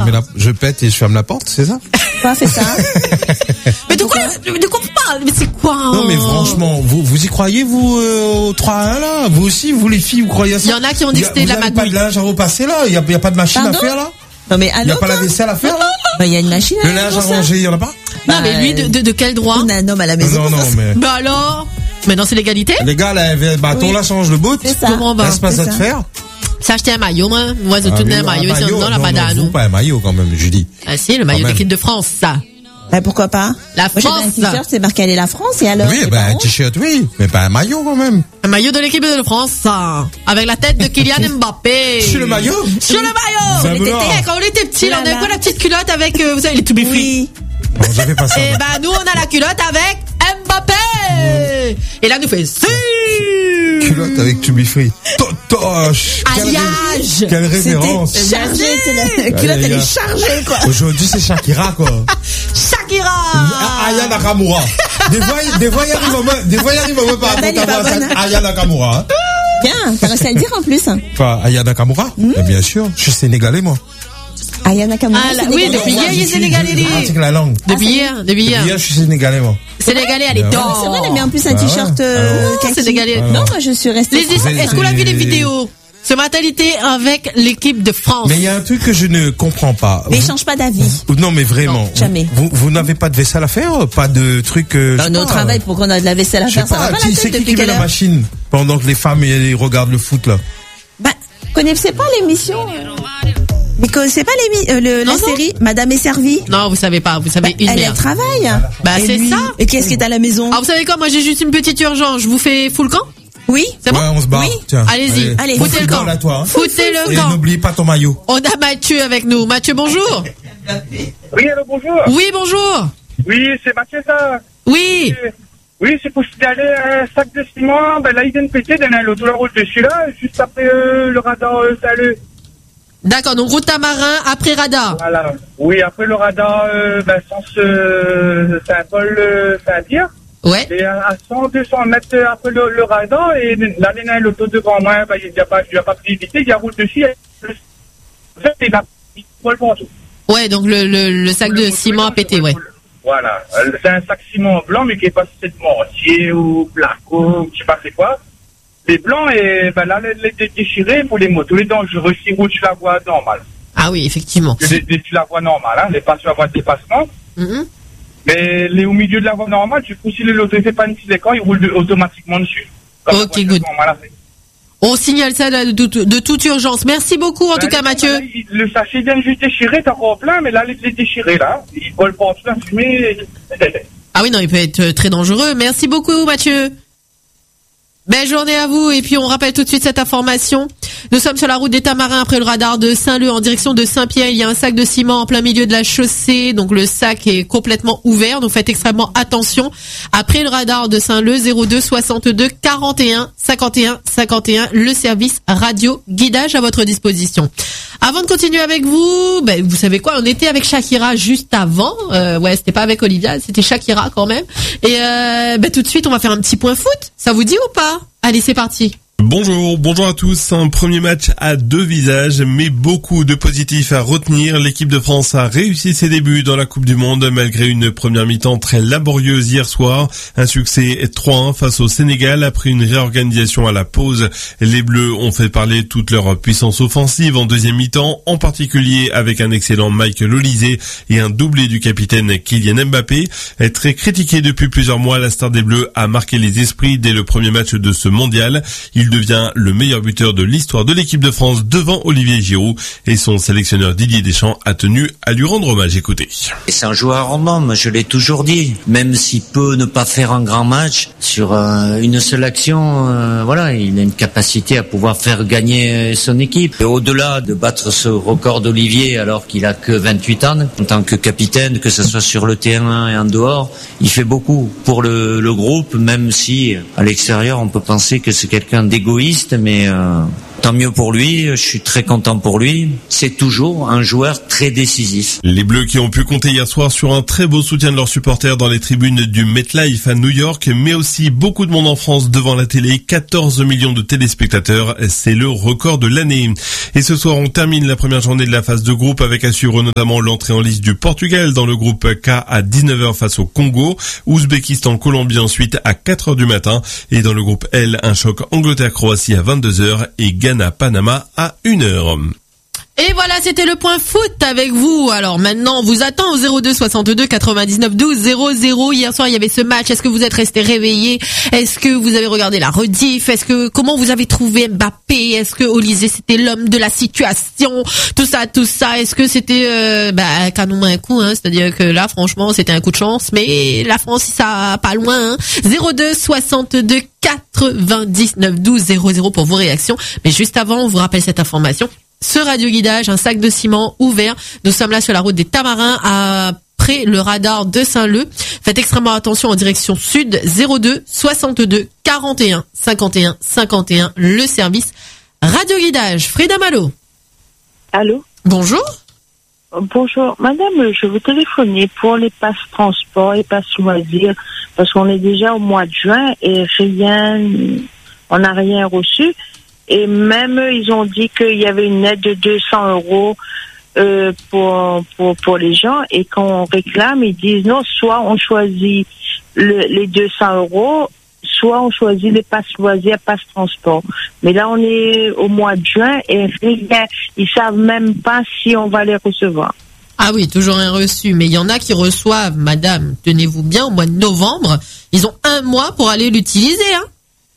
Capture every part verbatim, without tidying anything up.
Mais la, je pète et je ferme la porte, c'est ça? Quoi, c'est ça? Mais de quoi, de quoi on parle? Mais c'est quoi? Hein? Non, mais franchement, vous, vous y croyez, vous, euh, au trois à un, là? Vous aussi, vous les filles, vous croyez à ça? Il y en a qui ont dit que c'était de la magouille. Vous n'avez pas de linge à repasser, là? Il y a, il y a pas de machine Pardon? à faire, là? Non, mais Il allô, y a pas la vaisselle à faire, là? Bah, il y a une machine à Le linge à pour ça. ranger, il y en a pas? Non, Bah, mais lui, de, de, de quel droit? On a un homme à la maison. Non, non, mais. Bah alors? Maintenant, c'est l'égalité? Les gars, là, le bâton, Oui. là, change le bout. C'est ça. Comment bah? Là, c'est pas C'est ça de ça. faire. Ça acheté un maillot, moi. Moi, je Ah, tenais oui, un maillot, un et non, la non, madame. non, pas un maillot, quand même, Julie. Ah si, le maillot Quand même. d'équipe de France, ça. Bah, pourquoi pas? La Moi, j'ai France. un t-shirt, c'est marqué aller la France, et alors? Oui, c'est ben, pas un honte? t-shirt, oui. Mais pas un maillot, quand même. Un maillot de l'équipe de France, ça. Avec la tête de Kylian Mbappé. Sur le maillot? Sur le maillot! Ça On me était, va. quand on était petits, là, on Oh là avait pas là. la petite culotte avec, euh, vous savez, les to be free. Oui. Non, j'avais pas ça. Et moi. bah, nous, on a la culotte avec Mbappé! Et là, nous fait si! Culotte avec To Be Free. Totoche! Quelle ré- Alliage! Quelle référence! C'était chargé, c'est la Allez, culotte, les elle gars. est chargée, quoi. Aujourd'hui, c'est Shakira, quoi. Shakira! Ah, Aya Nakamura. Des fois, il- des fois, il arrive au moins, des fois, il arrive au moins par La belle rapport à est pas ça. bonne, hein. Aya Nakamura. hein. Bien, t'as réussi à le dire en plus. Quoi, Aya Nakamura? Eh bien sûr. Je suis sénégalais, moi. Ayana Kamura, Ah, là, c'est oui, dégueulasse. depuis hier, Moi, il est je suis- sénégalais, je- lui. Je pratique la langue. Depuis hier, depuis Depuis hier. hier, je suis sénégalais, moi. Sénégalais, elle est Ah ouais. dans. C'est vrai, elle met en plus un Bah t-shirt, ouais. euh, Alors. kaki. Sénégalais. Non, moi, je suis restée. Les, française. est-ce qu'on a vu les C'est- vidéos? Ce matin, il était avec l'équipe de France. Mais il y a un truc que je ne comprends pas. Mais il Vous- change pas d'avis. Non, mais vraiment. Non, jamais. Vous, vous n'avez pas de vaisselle à faire? Pas de trucs, euh, je sais Dans nos pas. travail, pour qu'on a de la vaisselle à Je sais faire, ça va pas, pas qui la c'est tête qui depuis qui met quelle la heure? machine pendant que les femmes elles regardent le foot, là? Bah, connaissez pas l'émission? euh, Mais connaissez pas l'émi- euh, le, la Non, non. série Madame est servie? Non, vous savez pas, vous savez Bah, une elle, elle merde. travaille. Bah, Et c'est lui- ça. Et qui est-ce qui est à la maison? Alors, vous savez quoi? Moi, j'ai juste une petite urgence. Je vous fais full camp? Oui? C'est bon? Ouais, on se barre. Oui. Tiens. Allez-y. Allez. Foutez le Football, camp. là, toi, hein. Foutez le Et camp. n'oublie pas ton maillot. On a Mathieu avec nous. Mathieu, bonjour. Oui, allô, bonjour. Oui, bonjour. Oui, c'est Mathieu, ça. Oui. Oui, c'est pour signaler un sac de ciment. Ben là, il vient de péter dans l'autre route dessus là, juste après euh, le radar euh, Salut. D'accord, donc route Tamarin après radar. Voilà. Oui, après le radar, euh, ben, sens euh, Saint-Paul, euh, Saint-Pierre. Ouais. Et à à cent, deux cents mètres après le, le radar, et là, il y a l'auto devant moi, ben, il n'y a pas, il y a pas pris vite, il y a route dessus. En fait, il a il vole partout. Ouais, donc le, le, le sac de ciment a pété, ouais. Voilà. Euh, C'est un sac ciment blanc, mais qui est passé de mortier ou placo, ou je sais pas c'est quoi. Les blancs, et ben là, les, les déchirés pour les motos, les dangereux, si route sur la voie normale. Ah oui, effectivement. Les, les, sur la voie normale, hein, les pas sur la voie de dépassement. Mhm. Mais les au milieu de la voie normale, du coup, si le loto fait pas une petite écran, il roule de- automatiquement dessus. Comme la Ok, voiture good. normale a fait. On signale ça de, de, de toute urgence. Merci beaucoup, en Ben, tout cas, le- Mathieu. il- Le sachet vient juste déchirer, t'as encore plein, mais là, les, les déchirés, là, ils volent partout, la fumée. Ah oui, non, il peut être très dangereux. Merci beaucoup, Mathieu. Belle journée à vous. Et puis, on rappelle tout de suite cette information. Nous sommes sur la route des Tamarins après le radar de Saint-Leu en direction de Saint-Pierre. Il y a un sac de ciment en plein milieu de la chaussée. Donc, le sac est complètement ouvert. Donc, faites extrêmement attention. Après le radar de Saint-Leu, zéro deux soixante-deux quarante et un cinquante et un cinquante et un, le service radio guidage à votre disposition. Avant de continuer avec vous, ben, vous savez quoi, on était avec Shakira juste avant. Euh, ouais, c'était pas avec Olivia, c'était Shakira quand même. Et euh, ben, tout de suite, on va faire un petit point foot. Ça vous dit ou pas? Allez, c'est parti. Bonjour, bonjour à tous. Un premier match à deux visages, mais beaucoup de positifs à retenir. L'équipe de France a réussi ses débuts dans la Coupe du Monde malgré une première mi-temps très laborieuse hier soir. Un succès trois un face au Sénégal après une réorganisation à la pause. Les Bleus ont fait parler toute leur puissance offensive en deuxième mi-temps, en particulier avec un excellent Michael Olise et un doublé du capitaine Kylian Mbappé. Très critiqué depuis plusieurs mois, la star des Bleus a marqué les esprits dès le premier match de ce mondial. Il devient le meilleur buteur de l'histoire de l'équipe de France devant Olivier Giroud et son sélectionneur Didier Deschamps a tenu à lui rendre hommage. Écoutez. C'est un joueur en homme, je l'ai toujours dit. Même s'il peut ne pas faire un grand match, sur euh, une seule action, euh, voilà, il a une capacité à pouvoir faire gagner son équipe. Et au-delà de battre ce record d'Olivier alors qu'il a que vingt-huit ans, en tant que capitaine, que ce soit sur le terrain et en dehors, il fait beaucoup pour le, le groupe, même si à l'extérieur on peut penser que c'est quelqu'un d'égoïste, mais euh, tant mieux pour lui, je suis très content pour lui. C'est toujours un joueur très décisif. Les Bleus qui ont pu compter hier soir sur un très beau soutien de leurs supporters dans les tribunes du MetLife à New York, mais aussi beaucoup de monde en France devant la télé, quatorze millions de téléspectateurs, c'est le record de l'année. Et ce soir, on termine la première journée de la phase de groupe avec à suivre notamment l'entrée en liste du Portugal dans le groupe K à dix-neuf heures face au Congo, Ouzbékistan, Colombie ensuite à quatre heures du matin, et dans le groupe L, un choc Angleterre-Croatie à vingt-deux heures et Ghana-Panama à une heure. Et voilà, c'était le point foot avec vous. Alors maintenant, on vous attend au zéro deux soixante-deux quatre-vingt-dix-neuf douze zéro zéro. Hier soir, il y avait ce match. Est-ce que vous êtes restés réveillés? Est-ce que vous avez regardé la rediff? Est-ce que, comment vous avez trouvé Mbappé? Est-ce que Olysée, c'était l'homme de la situation? Tout ça, tout ça. Est-ce que c'était, euh, bah, canon un coup, hein? C'est-à-dire que là, franchement, c'était un coup de chance. Mais la France, ça, pas loin, hein? zéro deux soixante-deux quatre-vingt-dix-neuf douze zéro zéro pour vos réactions. Mais juste avant, on vous rappelle cette information. Ce radioguidage, un sac de ciment ouvert. Nous sommes là sur la route des Tamarins, après le radar de Saint-Leu. Faites extrêmement attention en direction sud, zéro deux soixante-deux quarante et un cinquante et un cinquante et un, le service radioguidage. Frida Malo. Allô? Bonjour. Bonjour. Madame, je vous téléphonais pour les passes transport et passes loisirs, parce qu'on est déjà au mois de juin et rien, on n'a rien reçu. Et même, ils ont dit qu'il y avait une aide de deux cents euros euh, pour, pour, pour les gens. Et quand on réclame, ils disent non, soit on choisit le, les deux cents euros, soit on choisit les passes loisirs, passes transport. Mais là, on est au mois de juin et rien, ils savent même pas si on va les recevoir. Ah oui, toujours un reçu. Mais il y en a qui reçoivent, madame, tenez-vous bien, au mois de novembre. Ils ont un mois pour aller l'utiliser, hein.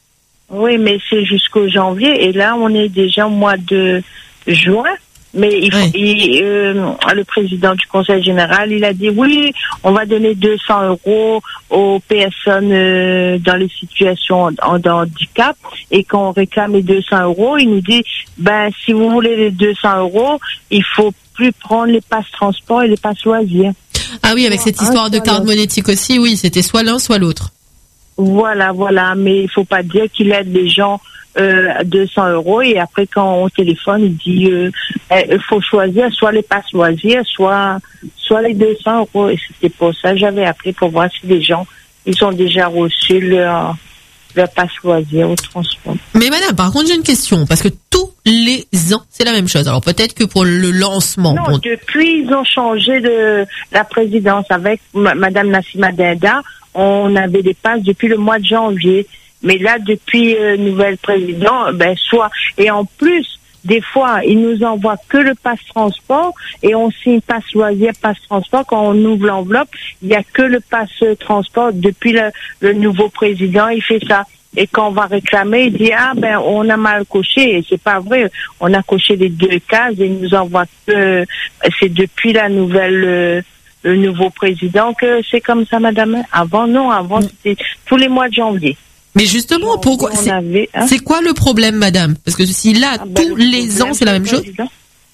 Oui, mais c'est jusqu'au janvier et là on est déjà au mois de juin. Mais il faut, oui. il, euh, le président du Conseil général, il a dit oui, on va donner deux cents euros aux personnes euh, dans les situations de handicap. Et quand on réclame les deux cents euros, il nous dit ben si vous voulez les deux cents euros, il faut plus prendre les passes transport et les passes loisirs. Ah oui, avec cette histoire de carte monétique aussi, oui, c'était soit l'un soit l'autre. Voilà, voilà, mais il faut pas dire qu'il aide les gens euh, à deux cents euros et après quand on téléphone, il dit il euh, euh, faut choisir soit les passes loisirs, soit soit les deux cents euros. Et c'était pour ça que j'avais appelé pour voir si les gens ils ont déjà reçu leur leur passe loisirs au transport. Mais madame, par contre, j'ai une question parce que tous les ans, c'est la même chose. Alors peut-être que pour le lancement. Non, bon... depuis ils ont changé de la présidence avec m- Madame Nassima Denda. On avait des passes depuis le mois de janvier. Mais là, depuis le euh, nouvel président, ben, soit, et en plus, des fois, ils nous envoient que le passe transport et on signe passe loisir, passe transport. Quand on ouvre l'enveloppe, il n'y a que le passe transport. Depuis le, le nouveau président, il fait ça. Et quand on va réclamer, il dit, ah, ben, on a mal coché. Et c'est pas vrai. On a coché les deux cases et il nous envoie que, c'est depuis la nouvelle, euh, le nouveau président que c'est comme ça, madame. Avant, non, avant, c'était tous les mois de janvier. Mais justement, Donc, pourquoi c'est, avait, hein? c'est quoi le problème, madame? Parce que si là, ah ben, tous les ans, c'est la même chose. Président.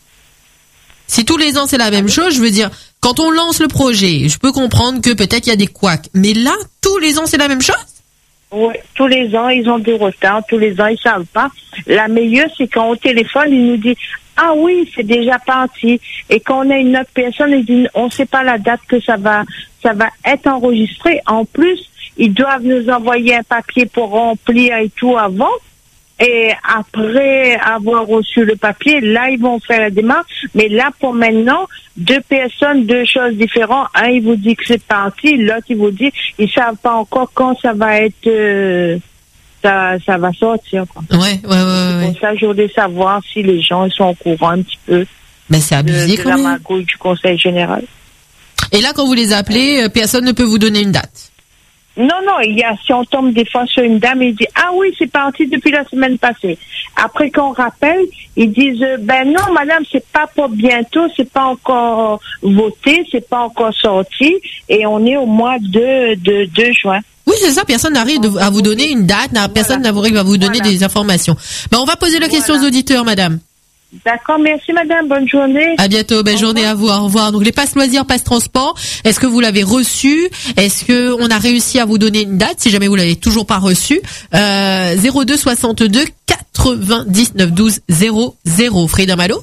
Si tous les ans, c'est la même ah chose, je veux dire, quand on lance le projet, je peux comprendre que peut-être il y a des couacs. Mais là, tous les ans, c'est la même chose? Oui, tous les ans, ils ont des retards. Tous les ans, ils savent pas. La meilleure, c'est quand au téléphone, ils nous disent ah oui, c'est déjà parti. Et quand on a une autre personne, ils disent on sait pas la date que ça va, ça va être enregistré. En plus, ils doivent nous envoyer un papier pour remplir et tout avant. Et après avoir reçu le papier, là, ils vont faire la démarche. Mais là, pour maintenant, deux personnes, deux choses différentes. Un, il vous dit que c'est parti. L'autre, il vous dit, ils savent pas encore quand ça va être, euh, ça, ça va sortir, quoi. Ouais, ouais, ouais, ouais. Pour ça, je voulais savoir si les gens, ils sont au courant un petit peu. Mais c'est abusé, de, de quand la même. magouille du Conseil général. Et là, quand vous les appelez, personne ne peut vous donner une date. Non, non, il y a, si on tombe des fois sur une dame, il dit, ah oui, c'est parti depuis la semaine passée. Après, quand on rappelle, ils disent, ben non, madame, c'est pas pour bientôt, c'est pas encore voté, c'est pas encore sorti, et on est au mois de, de, de juin. Oui, c'est ça, personne n'arrive de- à vous donner une date, n'a- personne Voilà. n'arrive à vous donner Voilà. des informations. Ben, on va poser la question Voilà. aux auditeurs, madame. D'accord, merci madame, bonne journée. À bientôt, belle journée à vous, au revoir. Donc les passes loisirs, passes transport, est-ce que vous l'avez reçu? Est-ce que on a réussi à vous donner une date si jamais vous l'avez toujours pas reçu? euh, zéro deux soixante-deux quatre-vingt-dix-neuf douze zéro zéro. Freedom, allô?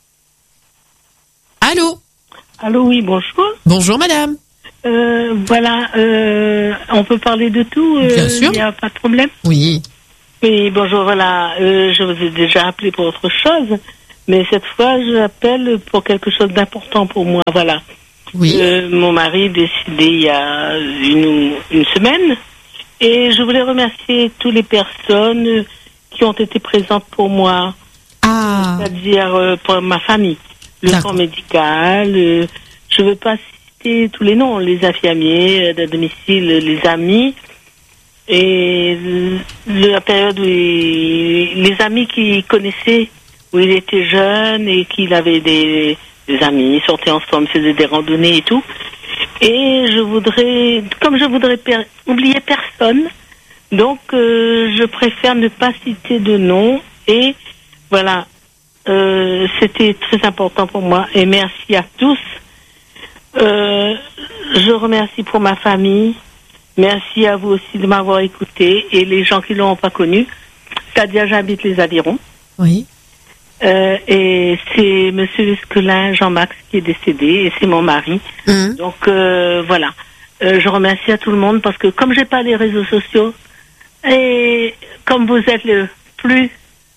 Allô? Allô, oui, bonjour. Bonjour madame. Euh, voilà, euh, on peut parler de tout. Euh, Bien sûr. Il n'y a pas de problème. Oui. Oui, bonjour, voilà. Euh, je vous ai déjà appelé pour autre chose, mais cette fois, j'appelle pour quelque chose d'important pour moi. Voilà. Oui. Euh, mon mari est décédé il y a une, une semaine, et je voulais remercier toutes les personnes qui ont été présentes pour moi, Ah. c'est-à-dire euh, pour ma famille, le D'accord. corps médical. Euh, je ne veux pas citer tous les noms, les infirmiers de domicile, les amis. Et le- la période où il- les amis qu'il connaissait, où il était jeune et qu'il avait des, des amis, ils sortaient ensemble, faisaient des randonnées et tout. Et je voudrais, comme je voudrais per- oublier personne, donc euh, je préfère ne pas citer de nom. Et voilà, euh, c'était très important pour moi. Et merci à tous. Euh, je remercie pour ma famille. Merci à vous aussi de m'avoir écouté et les gens qui ne l'ont pas connu. C'est-à-dire, j'habite les Avirons. Oui. Euh, et c'est Monsieur Lesquelin, Jean-Max, qui est décédé, et c'est mon mari. Mmh. Donc, euh, voilà. Euh, je remercie à tout le monde parce que comme j'ai pas les réseaux sociaux, et comme vous êtes le plus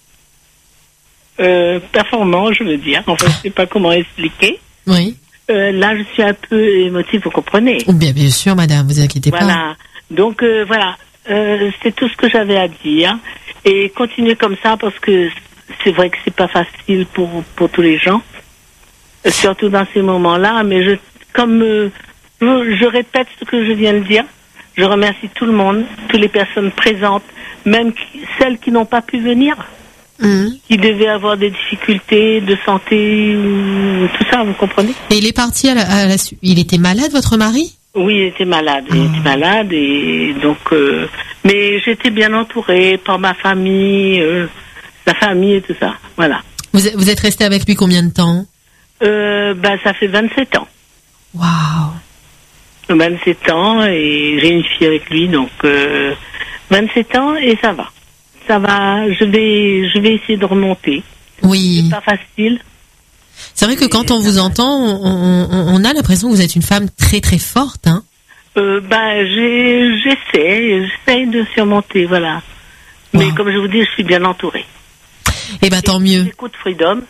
euh, performant, je veux dire, enfin, je sais pas comment expliquer. Oui. Euh, là, je suis un peu émotive, vous comprenez? Bien, bien sûr, madame, vous inquiétez pas. Voilà. Donc, euh, voilà. Euh, c'est tout ce que j'avais à dire. Et continuez comme ça parce que c'est vrai que c'est pas facile pour, pour tous les gens. Euh, surtout dans ces moments-là. Mais je, comme, euh, je, je répète ce que je viens de dire. Je remercie tout le monde, toutes les personnes présentes, même qui, celles qui n'ont pas pu venir. Mmh. Qui devaient avoir des difficultés de santé, ou tout ça, vous comprenez? Et il est parti à la, à la su- il était malade, votre mari? Oui, il était malade, il était malade, et donc, euh, mais j'étais bien entourée par ma famille, euh, sa famille et tout ça, voilà. Vous, vous êtes resté avec lui combien de temps? Euh, ben, ça fait vingt-sept ans. Waouh. vingt-sept ans, et j'ai une fille avec lui, donc, euh, vingt-sept ans, et ça va. Ça va, je vais, je vais essayer de remonter. Oui. C'est pas facile. C'est vrai que quand on vous entend, on, on, on a l'impression que vous êtes une femme très très forte, hein. Euh, ben, j'ai, j'essaie, j'essaie de surmonter, voilà. Mais Wow. comme je vous dis, je suis bien entourée. Eh ben, tant mieux. J'écoute Freedom.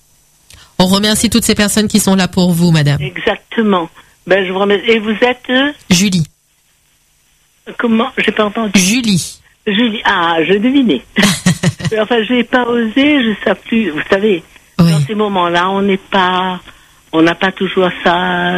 On remercie toutes ces personnes qui sont là pour vous, madame. Exactement. Ben, je vous remercie. Et vous êtes, euh, Julie. comment? J'ai pas entendu. Julie. Julie. Ah, je devinais. Enfin, j'ai pas osé, je sais plus. Vous savez, Oui. dans ces moments-là, on n'est pas, on n'a pas toujours ça,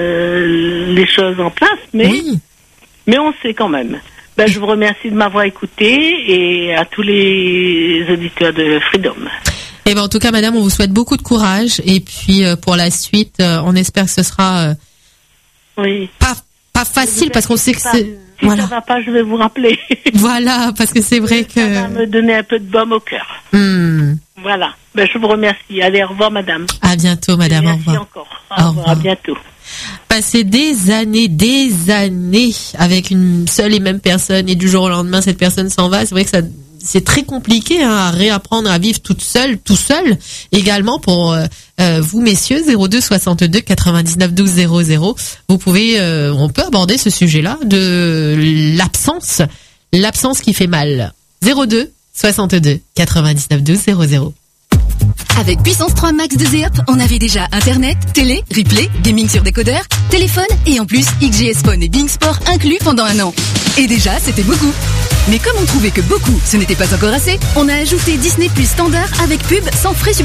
euh, les choses en place, mais, Oui. mais on sait quand même. Ben, je vous remercie de m'avoir écouté et à tous les auditeurs de Freedom. Eh ben, en tout cas, madame, on vous souhaite beaucoup de courage. Et puis, euh, pour la suite, euh, on espère que ce sera euh, Oui. pas, pas facile parce qu'on sait que c'est, Si voilà. ça va pas, je vais vous rappeler. Voilà, parce que c'est vrai Ça va que, me donner un peu de baume au cœur. Hmm. Voilà. Ben, je vous remercie. Allez, au revoir, madame. À bientôt, madame. Au Merci revoir. encore. Au Au revoir. À revoir. bientôt. Passer des années, des années avec une seule et même personne et du jour au lendemain cette personne s'en va, c'est vrai que ça c'est très compliqué hein, à réapprendre à vivre toute seule, tout seul. Également pour euh, euh, vous messieurs zéro deux soixante-deux quatre-vingt-dix-neuf douze zéro zéro, vous pouvez euh, on peut aborder ce sujet-là de l'absence, l'absence qui fait mal. zéro deux soixante-deux quatre-vingt-dix-neuf douze zéro zéro. Avec Puissance trois Max de Zéop, on avait déjà Internet, télé, replay, gaming sur décodeur, téléphone et en plus X G S Phone et Bing Sport inclus pendant un an. Et déjà, c'était beaucoup. Mais comme on trouvait que beaucoup, ce n'était pas encore assez, on a ajouté Disney Plus standard avec pub sans frais supplémentaires.